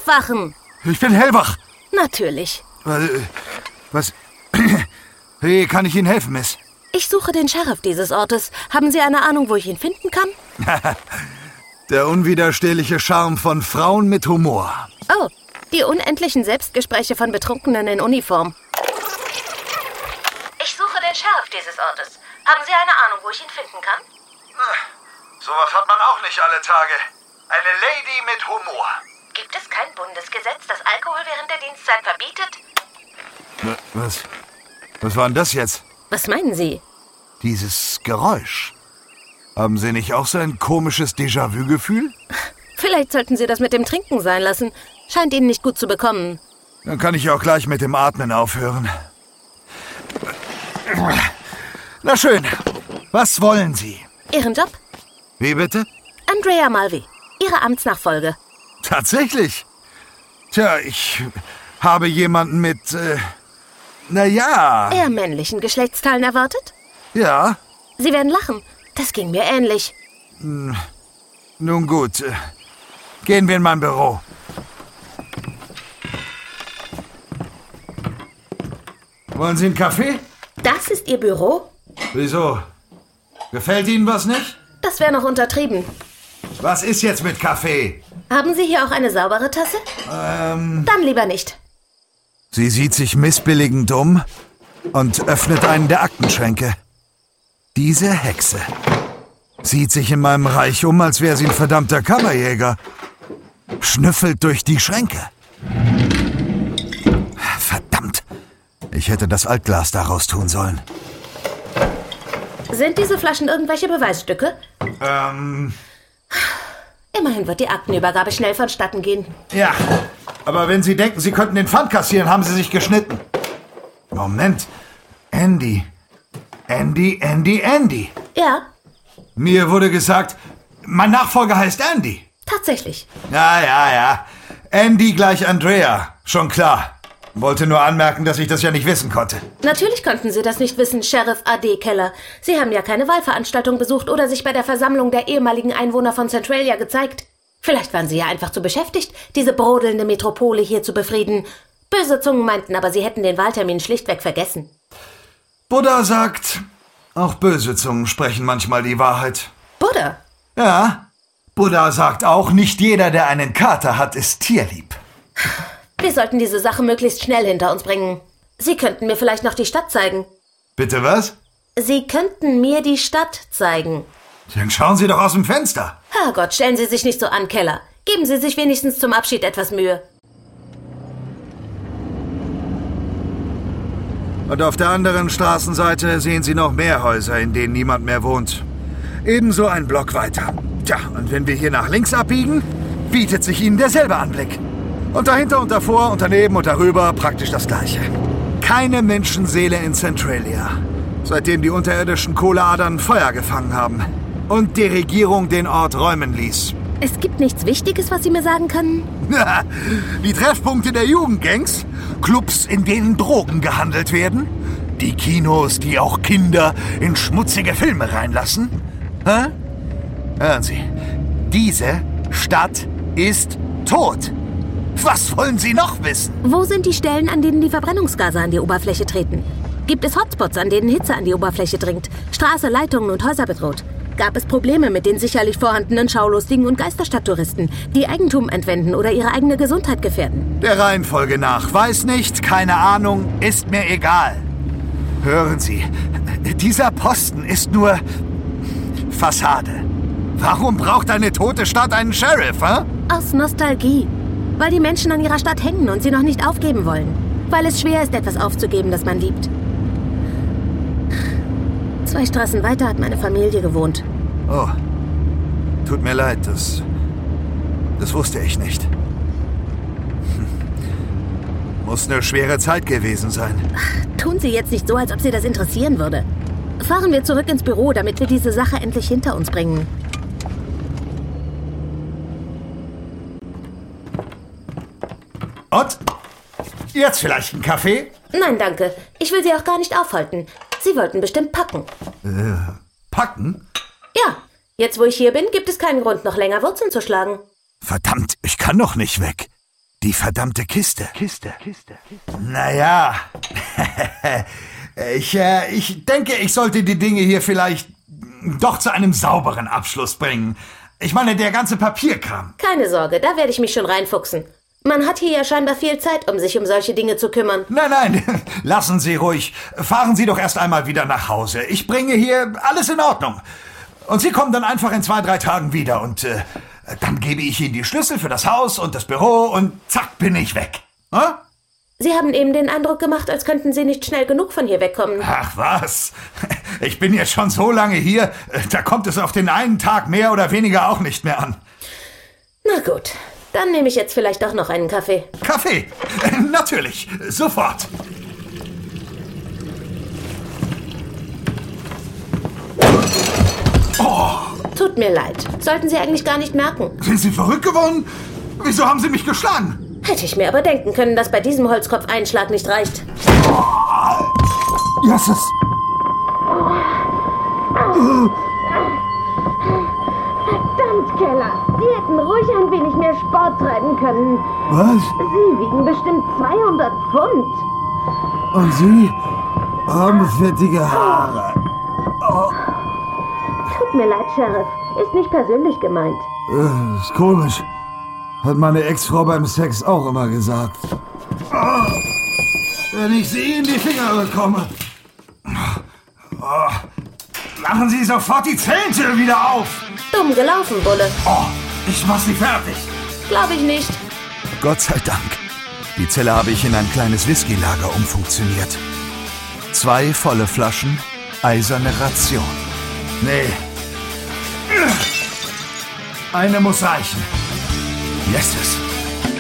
aufwachen! Ich bin hellwach. Natürlich. Was? Wie kann ich Ihnen helfen, Miss? Ich suche den Sheriff dieses Ortes. Haben Sie eine Ahnung, wo ich ihn finden kann? Der unwiderstehliche Charme von Frauen mit Humor. Oh, die unendlichen Selbstgespräche von Betrunkenen in Uniform. Ich suche den Sheriff dieses Ortes. Haben Sie eine Ahnung, wo ich ihn finden kann? Sowas hat man auch nicht alle Tage. Eine Lady mit Humor. Gibt es kein Bundesgesetz, das Alkohol während der Dienstzeit verbietet? Was war denn das jetzt? Was meinen Sie? Dieses Geräusch. Haben Sie nicht auch so ein komisches Déjà-vu-Gefühl? Vielleicht sollten Sie das mit dem Trinken sein lassen. Scheint Ihnen nicht gut zu bekommen. Dann kann ich auch gleich mit dem Atmen aufhören. Na schön. Was wollen Sie? Ihren Job? Wie bitte? Andrea Mulvey. Ihre Amtsnachfolge. Tatsächlich? Tja, ich habe jemanden mit, Eher männlichen Geschlechtsteilen erwartet? Ja. Sie werden lachen. Das ging mir ähnlich. Nun gut. Gehen wir in mein Büro. Wollen Sie einen Kaffee? Das ist Ihr Büro? Wieso? Gefällt Ihnen was nicht? Das wäre noch untertrieben. Was ist jetzt mit Kaffee? Haben Sie hier auch eine saubere Tasse? Dann lieber nicht. Sie sieht sich missbilligend um und öffnet einen der Aktenschränke. Diese Hexe sieht sich in meinem Reich um, als wäre sie ein verdammter Kammerjäger. Schnüffelt durch die Schränke. Verdammt. Ich hätte das Altglas daraus tun sollen. Sind diese Flaschen irgendwelche Beweisstücke? Immerhin wird die Aktenübergabe schnell vonstatten gehen. Ja, aber wenn Sie denken, Sie könnten den Pfand kassieren, haben Sie sich geschnitten. Moment. Andy. Ja, Mir wurde gesagt, mein Nachfolger heißt Andy. tatsächlich. Ja. Andy gleich Andrea. Schon klar. Wollte nur anmerken, dass ich das ja nicht wissen konnte. Natürlich konnten Sie das nicht wissen, Sheriff A.D. Keller. Sie haben ja keine Wahlveranstaltung besucht oder sich bei der Versammlung der ehemaligen Einwohner von Centralia gezeigt. Vielleicht waren Sie ja einfach zu beschäftigt, diese brodelnde Metropole hier zu befrieden. Böse Zungen meinten aber, Sie hätten den Wahltermin schlichtweg vergessen. Buddha sagt, auch böse Zungen sprechen manchmal die Wahrheit. Buddha? Ja, Buddha sagt auch, nicht jeder, der einen Kater hat, ist tierlieb. Wir sollten diese Sache möglichst schnell hinter uns bringen. Sie könnten mir vielleicht noch die Stadt zeigen. Bitte was? Sie könnten mir die Stadt zeigen. Dann schauen Sie doch aus dem Fenster. Herrgott, stellen Sie sich nicht so an, Keller. Geben Sie sich wenigstens zum Abschied etwas Mühe. Und auf der anderen Straßenseite sehen Sie noch mehr Häuser, in denen niemand mehr wohnt. Ebenso ein Block weiter. Tja, und wenn wir hier nach links abbiegen, bietet sich Ihnen derselbe Anblick. Und dahinter und davor und daneben und darüber praktisch das Gleiche. Keine Menschenseele in Centralia, seitdem die unterirdischen Kohleadern Feuer gefangen haben und die Regierung den Ort räumen ließ. Es gibt nichts Wichtiges, was Sie mir sagen können? Die Treffpunkte der Jugendgangs, Clubs, in denen Drogen gehandelt werden, die Kinos, die auch Kinder in schmutzige Filme reinlassen. Hören Sie, diese Stadt ist tot. Was wollen Sie noch wissen? Wo sind die Stellen, an denen die Verbrennungsgase an die Oberfläche treten? Gibt es Hotspots, an denen Hitze an die Oberfläche dringt, Straße, Leitungen und Häuser bedroht? Gab es Probleme mit den sicherlich vorhandenen Schaulustigen und Geisterstadttouristen, die Eigentum entwenden oder ihre eigene Gesundheit gefährden? Der Reihenfolge nach. Weiß nicht, keine Ahnung, ist mir egal. Hören Sie, dieser Posten ist nur Fassade. Warum braucht eine tote Stadt einen Sheriff, Aus Nostalgie. Weil die Menschen an ihrer Stadt hängen und sie noch nicht aufgeben wollen. Weil es schwer ist, etwas aufzugeben, das man liebt. 2 Straßen weiter hat meine Familie gewohnt. Oh, tut mir leid, das wusste ich nicht. Muss eine schwere Zeit gewesen sein. Tun Sie jetzt nicht so, als ob Sie das interessieren würde. Fahren wir zurück ins Büro, damit wir diese Sache endlich hinter uns bringen. Und? Jetzt vielleicht einen Kaffee? Nein, danke. Ich will Sie auch gar nicht aufhalten. Sie wollten bestimmt packen. Packen? Ja, jetzt wo ich hier bin, gibt es keinen Grund, noch länger Wurzeln zu schlagen. Verdammt, ich kann doch nicht weg. Die verdammte Kiste. Naja, ich denke, ich sollte die Dinge hier vielleicht doch zu einem sauberen Abschluss bringen. Ich meine, der ganze Papierkram. Keine Sorge, da werde ich mich schon reinfuchsen. Man hat hier ja scheinbar viel Zeit, um sich um solche Dinge zu kümmern. Nein, lassen Sie ruhig. Fahren Sie doch erst einmal wieder nach Hause. Ich bringe hier alles in Ordnung. Und Sie kommen dann einfach in 2-3 Tagen wieder und dann gebe ich Ihnen die Schlüssel für das Haus und das Büro und zack, bin ich weg. Hm? Sie haben eben den Eindruck gemacht, als könnten Sie nicht schnell genug von hier wegkommen. Ach was, ich bin jetzt schon so lange hier, da kommt es auf den einen Tag mehr oder weniger auch nicht mehr an. Na gut, dann nehme ich jetzt vielleicht doch noch einen Kaffee. Kaffee? Natürlich, sofort. Tut mir leid. Sollten Sie eigentlich gar nicht merken. Sind Sie verrückt geworden? Wieso haben Sie mich geschlagen? Hätte ich mir aber denken können, dass bei diesem Holzkopf ein Schlag nicht reicht. Jesses! Verdammt, Keller. Sie hätten ruhig ein wenig mehr Sport treiben können. Was? Sie wiegen bestimmt 200 Pfund. Und Sie haben fettige Haare. Tut mir leid, Sheriff. Ist nicht persönlich gemeint. Ist komisch. Hat meine Ex-Frau beim Sex auch immer gesagt. Wenn ich sie in die Finger bekomme. Machen Sie sofort die Zellentür wieder auf. Dumm gelaufen, Bulle. Ich mach sie fertig. Glaube ich nicht. Gott sei Dank. Die Zelle habe ich in ein kleines Whiskylager umfunktioniert. 2 volle Flaschen, eiserne Ration. Nee. Eine muss reichen. Yeses.